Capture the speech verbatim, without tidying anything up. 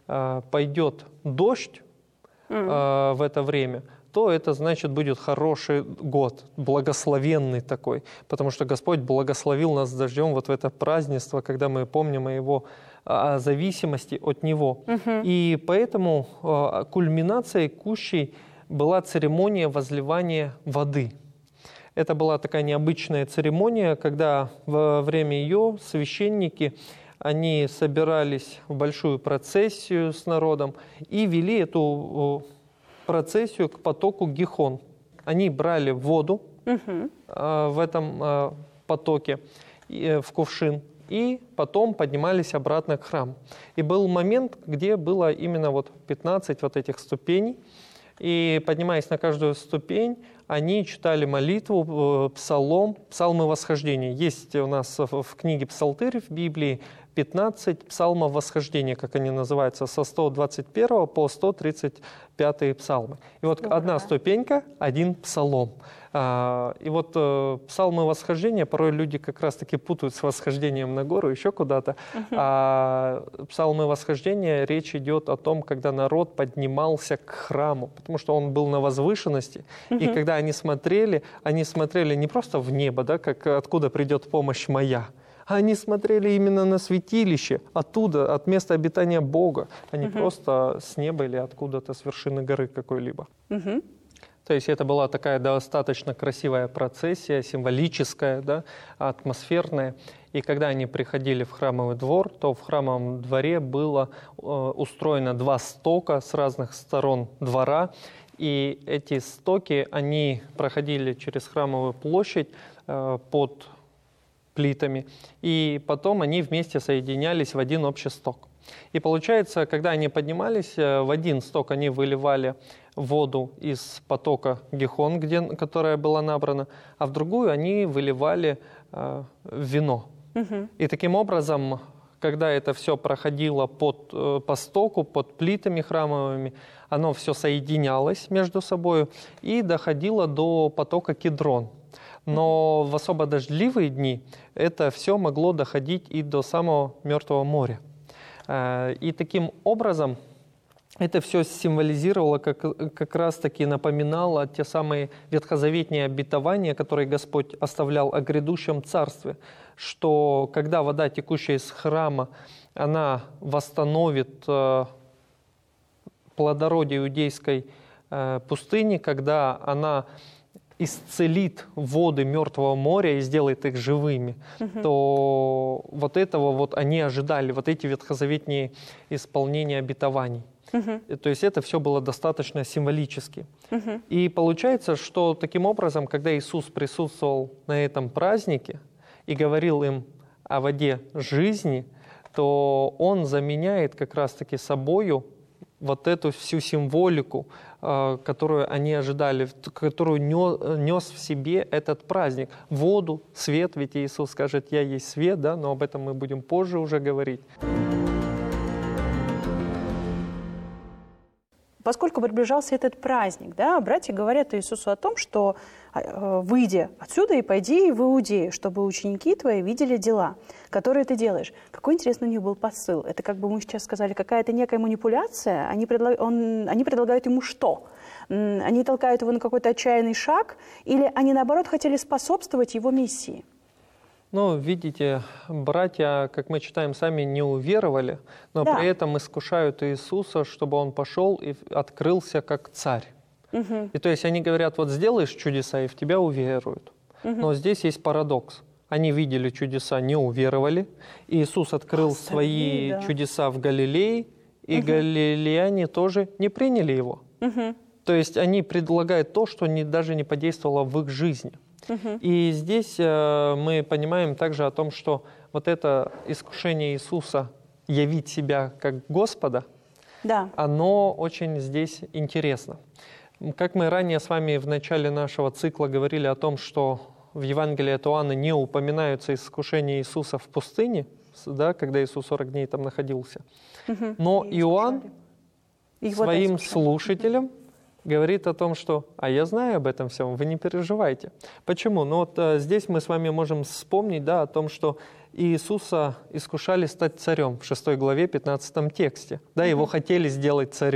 э, пойдет дождь э, в это время, то это значит будет хороший год, благословенный такой, потому что Господь благословил нас дождем вот в это празднество, когда мы помним о Его о зависимости от Него. Uh-huh. И поэтому э, кульминацией кущей была церемония возливания воды. Это была такая необычная церемония, когда во время ее священники, они собирались в большую процессию с народом и вели эту процессию к потоку Гихон. Они брали воду uh-huh. э, в этом э, потоке, э, в кувшин, и потом поднимались обратно к храму. И был момент, где было именно вот пятнадцать вот этих ступеней, и поднимаясь на каждую ступень, они читали молитву, псалом, псалмы восхождения. Есть у нас в книге «Псалтырь» в Библии пятнадцать псалмов восхождения, как они называются, со сто двадцать первого по сто тридцать пятый псалмы. И вот Ура. Одна ступенька, один псалом. И вот псалмы восхождения, порой люди как раз-таки путают с восхождением на гору, еще куда-то. Uh-huh. А псалмы восхождения, речь идет о том, когда народ поднимался к храму, потому что он был на возвышенности. Uh-huh. И когда они смотрели, они смотрели не просто в небо, да, как откуда придет помощь моя, а они смотрели именно на святилище, оттуда, от места обитания Бога, а не uh-huh. просто с неба или откуда-то с вершины горы какой-либо. Uh-huh. То есть это была такая достаточно красивая процессия, символическая, да, атмосферная. И когда они приходили в храмовый двор, то в храмовом дворе было э, устроено два стока с разных сторон двора. И эти стоки, они проходили через храмовую площадь э, под плитами. И потом они вместе соединялись в один общий сток. И получается, когда они поднимались, в один сток они выливали воду из потока Гихон, где, которая была набрана, а в другую они выливали э, вино. Угу. И таким образом, когда это все проходило под, э, по стоку, под плитами храмовыми, оно все соединялось между собой и доходило до потока Кидрон. Но в особо дождливые дни это все могло доходить и до самого Мертвого моря. И таким образом это все символизировало, как, как раз-таки напоминало те самые ветхозаветные обетования, которые Господь оставлял о грядущем царстве, что когда вода, текущая из храма, она восстановит э, плодородие иудейской э, пустыни, когда она исцелит воды Мертвого моря и сделает их живыми, uh-huh. то вот этого вот они ожидали, вот эти ветхозаветные исполнения обетований. Uh-huh. То есть это все было достаточно символически. Uh-huh. И получается, что таким образом, когда Иисус присутствовал на этом празднике и говорил им о воде жизни, то Он заменяет как раз-таки собою вот эту всю символику, которую они ожидали, которую нес в себе этот праздник. Воду, свет, ведь Иисус скажет: «Я есть свет», да, но об этом мы будем позже уже говорить. Поскольку приближался этот праздник, да, братья говорят Иисусу о том, что «выйди отсюда и пойди в Иудею, чтобы ученики твои видели дела, которые ты делаешь». Какой интересный у них был посыл? Это, как бы мы сейчас сказали, какая-то некая манипуляция. Они, предлаг... Он... они предлагают ему что? Они толкают его на какой-то отчаянный шаг? Или они, наоборот, хотели способствовать его миссии? Ну, видите, братья, как мы читаем, сами не уверовали, но да. при этом искушают Иисуса, чтобы Он пошел и открылся как царь. Угу. И то есть они говорят: вот сделаешь чудеса, и в тебя уверуют. Угу. Но здесь есть парадокс. Они видели чудеса, не уверовали. Иисус открыл Остальные, свои да. чудеса в Галилее, и угу. галилеяне тоже не приняли Его. Угу. То есть они предлагают то, что не, даже не подействовало в их жизни. Uh-huh. И здесь э, мы понимаем также о том, что вот это искушение Иисуса явить себя как Господа, да. оно очень здесь интересно. Как мы ранее с вами в начале нашего цикла говорили о том, что в Евангелии от Иоанна не упоминаются искушения Иисуса в пустыне, да, когда Иисус сорок дней там находился. Uh-huh. Но И Иоанн своим слушателям говорит о том, что «а я знаю об этом всем, вы не переживайте». Почему? Ну вот а, здесь мы с вами можем вспомнить, да, о том, что Иисуса искушали стать царем в шестой главе, пятнадцатом тексте. Да, его хотели сделать царем.